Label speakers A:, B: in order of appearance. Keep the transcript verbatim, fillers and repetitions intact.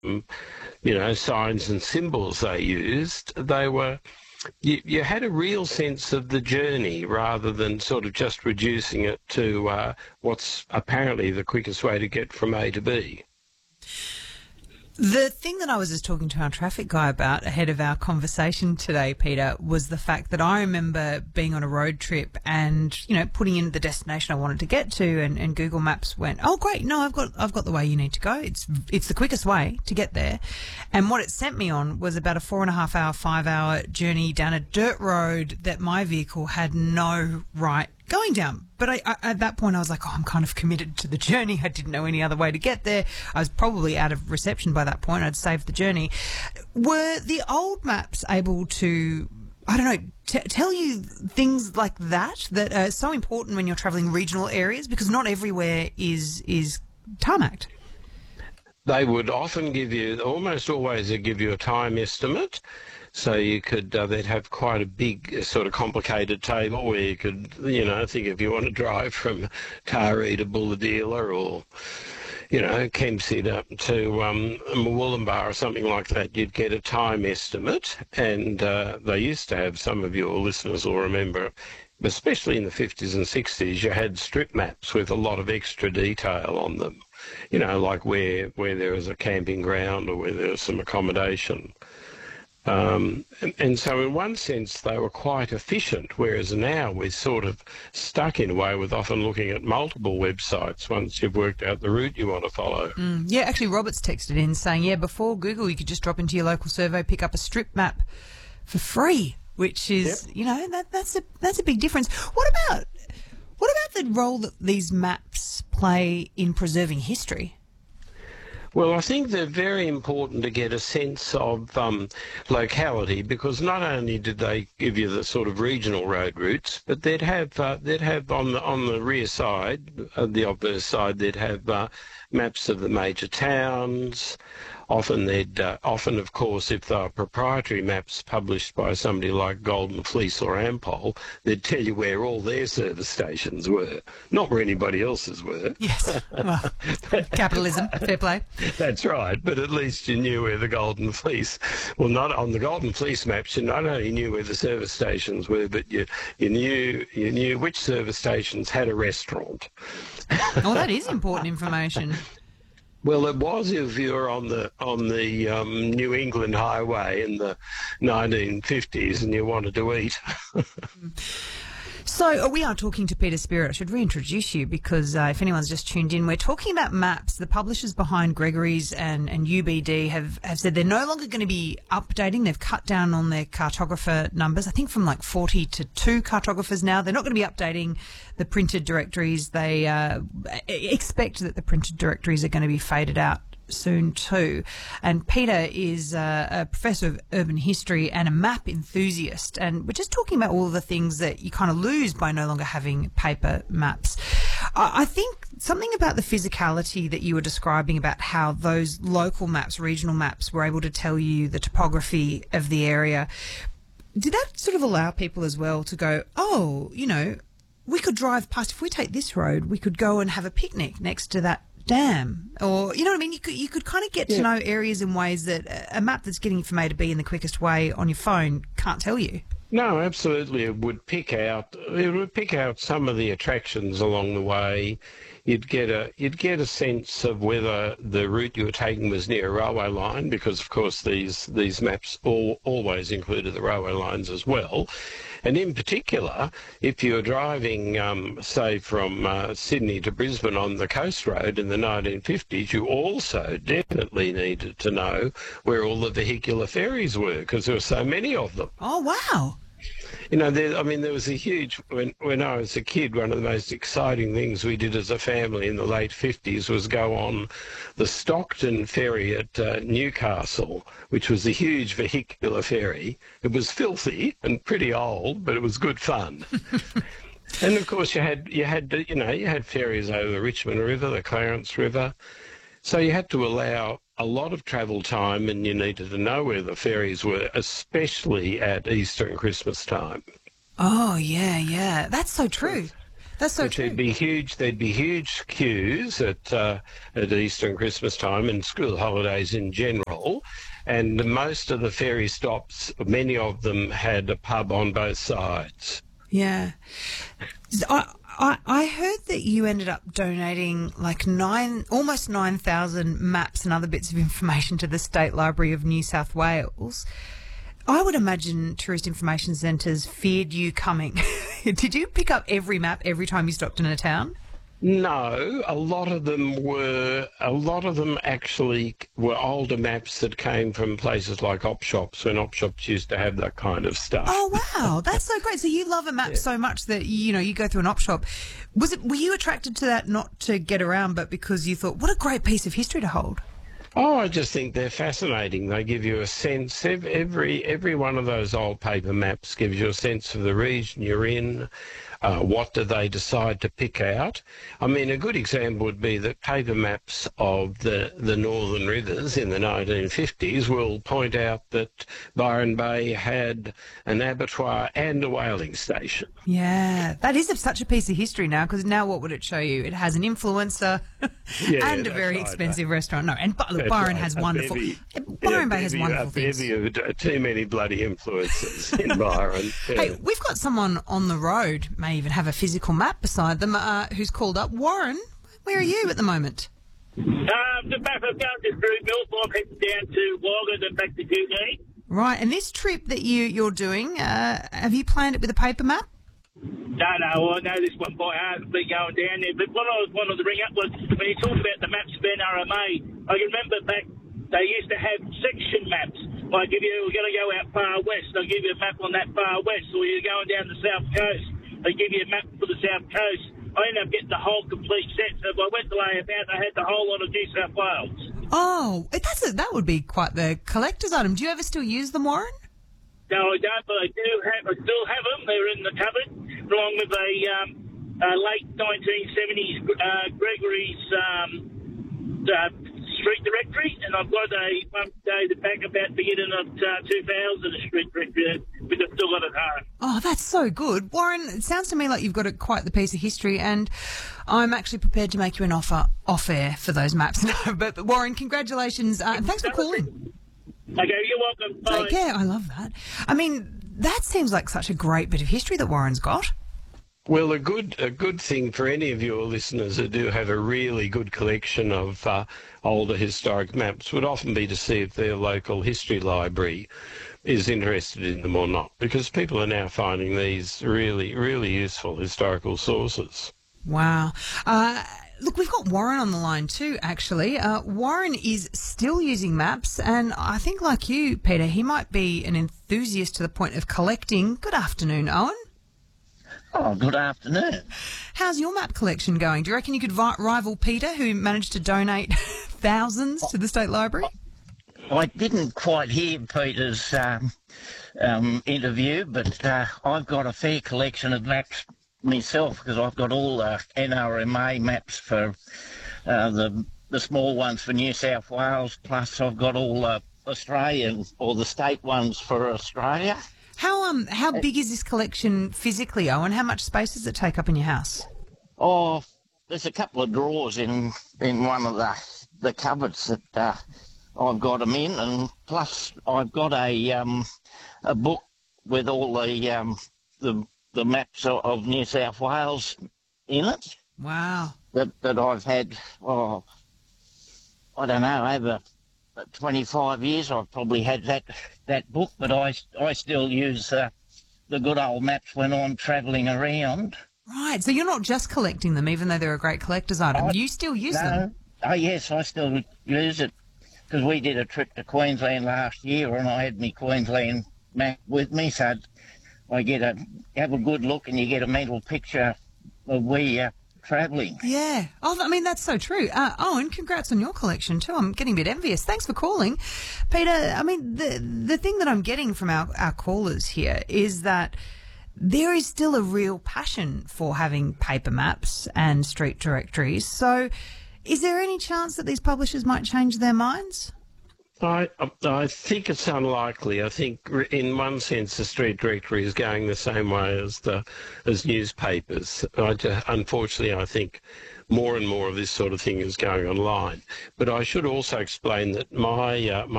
A: you know, signs and symbols they used. They were, you, you had a real sense of the journey rather than sort of just reducing it to uh, what's apparently the quickest way to get from A to B.
B: The thing that I was just talking to our traffic guy about ahead of our conversation today, Peter, was the fact that I remember being on a road trip and, you know, putting in the destination I wanted to get to, and, and Google Maps went, "Oh, great, no, I've got I've got the way you need to go. It's it's the quickest way to get there." And what it sent me on was about a four and a half hour, five hour journey down a dirt road that my vehicle had no right going down. But I, I, at that point, I was like, oh, I'm kind of committed to the journey. I didn't know any other way to get there. I was probably out of reception by that point. I'd saved the journey. Were the old maps able to, I don't know, t- tell you things like that that are so important when you're travelling regional areas? Because not everywhere is is tarmacked.
A: They would often give you, almost always, they give you a time estimate. So you could, uh, they'd have quite a big, uh, sort of complicated table where you could, you know, think if you want to drive from Taree to Bulahdelah or, you know, Kempsey to, to um, Murwillumbah or something like that, you'd get a time estimate. And uh, they used to have, some of your listeners will remember, especially in the fifties and sixties, you had strip maps with a lot of extra detail on them, you know, like where, where there was a camping ground or where there was some accommodation. Um, and, and so in one sense they were quite efficient, whereas now we're sort of stuck in a way with often looking at multiple websites once you've worked out the route you want to follow.
B: Mm, yeah, actually Robert's texted in saying, yeah, before Google you could just drop into your local survey, pick up a strip map for free, which is, yep. you know, that, that's a that's a big difference. What about what about the role that these maps play in preserving history?
A: Well, I think they're very important to get a sense of um, locality, because not only did they give you the sort of regional road routes, but they'd have uh, they'd have on the on the rear side, uh, the obverse side, they'd have uh, maps of the major towns. Often they'd uh, often, of course, if they were proprietary maps published by somebody like Golden Fleece or Ampol, they'd tell you where all their service stations were, not where anybody else's were.
B: Yes, well, capitalism, fair play.
A: That's right, but at least you knew where the Golden Fleece, well, not on the Golden Fleece maps, you not only knew where the service stations were, but you, you knew you knew which service stations had a restaurant.
B: Oh, that is important information.
A: Well, it was if you were on the on the um, New England Highway in the nineteen fifties and you wanted to eat.
B: So uh, we are talking to Peter Spearitt. I should reintroduce you because uh, if anyone's just tuned in, we're talking about maps. The publishers behind Gregory's and, and U B D have, have said they're no longer going to be updating. They've cut down on their cartographer numbers, I think from like forty to two cartographers now. They're not going to be updating the printed directories. They uh, expect that the printed directories are going to be faded out soon too. And Peter is uh, a professor of urban history and a map enthusiast, and we're just talking about all of the things that you kind of lose by no longer having paper maps. I think something about the physicality that you were describing about how those local maps, regional maps, were able to tell you the topography of the area. Did that sort of allow people as well to go, oh, you know, we could drive past, if we take this road, we could go and have a picnic next to that dam, or you know what I mean, you could you could kind of get yeah. to know areas in ways that a map that's getting you from A to B in the quickest way on your phone can't tell you.
A: No, absolutely. It would pick out it would pick out some of the attractions along the way. You'd get a you'd get a sense of whether the route you were taking was near a railway line, because of course these these maps all, always included the railway lines as well. And in particular, if you were driving, um, say, from uh, Sydney to Brisbane on the Coast Road in the nineteen fifties, you also definitely needed to know where all the vehicular ferries were, because there were so many of them.
B: Oh, wow.
A: You know, there, I mean, there was a huge, when, when I was a kid, one of the most exciting things we did as a family in the late fifties was go on the Stockton ferry at uh, Newcastle, which was a huge vehicular ferry. It was filthy and pretty old, but it was good fun. And of course you had, you had, you know, you had ferries over the Richmond River, the Clarence River. So you had to allow a lot of travel time, and you needed to know where the ferries were, especially at Easter and Christmas time.
B: Oh, yeah, yeah. That's so true. That's so
A: But
B: true.
A: there'd be huge, there'd be huge queues at uh, at Easter and Christmas time and school holidays in general. And most of the ferry stops, many of them had a pub on both sides.
B: Yeah. I, I, I heard that you ended up donating like nine, almost nine thousand maps and other bits of information to the State Library of New South Wales. I would imagine tourist information centres feared you coming. Did you pick up every map every time you stopped in a town?
A: No, a lot of them were, a lot of them actually were older maps that came from places like op shops, when op shops used to have that kind of stuff.
B: Oh, wow. That's so great. So you love a map yeah. so much that, you know, you go through an op shop. Was it, were you attracted to that not to get around, but because you thought, what a great piece of history to hold?
A: Oh, I just think they're fascinating. They give you a sense. Every every one of those old paper maps gives you a sense of the region you're in. Uh, what do they decide to pick out? I mean, a good example would be that paper maps of the, the northern rivers in the nineteen fifties will point out that Byron Bay had an abattoir and a whaling station.
B: Yeah, that is such a piece of history now, because now what would it show you? It has an influencer
A: yeah,
B: and a very
A: right,
B: expensive
A: right.
B: restaurant. No, and look, Byron
A: right.
B: has
A: a
B: wonderful...
A: Bevy,
B: Byron
A: yeah,
B: Bay has
A: bevy,
B: wonderful
A: a
B: things.
A: bevy of, too many bloody influencers in Byron. Yeah.
B: Hey, we've got someone on the road, may even have a physical map beside them, uh, who's called up. Warren, where are you at the moment?
C: Um, the back of going to through Millthorpe, I'm heading down to Wagga and back to Coogee.
B: Right, and this trip that you, you're doing, uh, have you planned it with a paper map?
C: No, no, I know this one by heart, been going down there. But what I was wanting to bring up was, when you talk about the maps of N R M A, I can remember back, they used to have section maps. Like if you were going to go out far west, they'll give you a map on that far west, or you're going down the south coast, they give you a map for the south coast. I ended up getting the whole complete set, so if I went to lay about, I had the whole lot of New South Wales.
B: Oh, that's a, that would be quite the collector's item. Do you ever still use them, Warren?
C: No, I don't, but I do have. I still have them. They're in the cupboard, along with a, um, a late nineteen seventies uh, Gregory's um, uh, street directory, and I've got a one dated back about beginning of uh, two thousand a street directory, which I've still got at home.
B: Oh, that's so good, Warren. It sounds to me like you've got a, quite the piece of history, and I'm actually prepared to make you an offer off air for those maps. No, but, but Warren, congratulations, uh, and thanks for calling.
C: Okay, you're welcome. Bye.
B: Take care. I love that. I mean, that seems like such a great bit of history that Warren's got.
A: Well, a good a good thing for any of your listeners who do have a really good collection of uh, older historic maps would often be to see if their local history library is interested in them or not, because people are now finding these really, really useful historical sources.
B: Wow. Uh, look, we've got Warren on the line too, actually. Uh, Warren is still using maps, and I think like you, Peter, he might be an enthusiast to the point of collecting. Good afternoon, Owen.
D: Oh, good afternoon.
B: How's your map collection going? Do you reckon you could vi- rival Peter, who managed to donate thousands to the State Library?
D: I didn't quite hear Peter's um, um, interview, but uh, I've got a fair collection of maps myself, because I've got all the N R M A maps for uh, the the small ones for New South Wales, plus I've got all the Australian or the state ones for Australia.
B: How um how big is this collection physically, Owen? How much space does it take up in your house?
D: Oh, there's a couple of drawers in, in one of the the cupboards that uh, I've got them in, and plus I've got a um a book with all the um the the maps of, of New South Wales in it.
B: Wow.
D: That that I've had, oh, I don't know, over twenty-five years I've probably had that that book, but I, I still use uh, the good old maps when I'm travelling around.
B: Right, so you're not just collecting them, even though they're a great collector's item.
D: I,
B: you still use
D: no,
B: them?
D: Oh, yes, I still use it, because we did a trip to Queensland last year and I had my Queensland map with me, so I get a have a good look and you get a mental picture of where you're travelling.
B: Yeah. Oh, I mean, that's so true. Uh, Owen, congrats on your collection too. I'm getting a bit envious. Thanks for calling. Peter, I mean, the the thing that I'm getting from our, our callers here is that there is still a real passion for having paper maps and street directories. So is there any chance that these publishers might change their minds?
A: I I think it's unlikely. I think in one sense the street directory is going the same way as the as newspapers. I just, unfortunately, I think more and more of this sort of thing is going online. But I should also explain that my uh, my